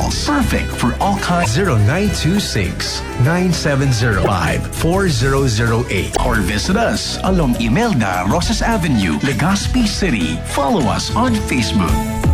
walls. Perfect for all kinds. 0926-970-5408. Or visit us along Imelda Rosas Avenue, Legazpi City. Follow us on Facebook.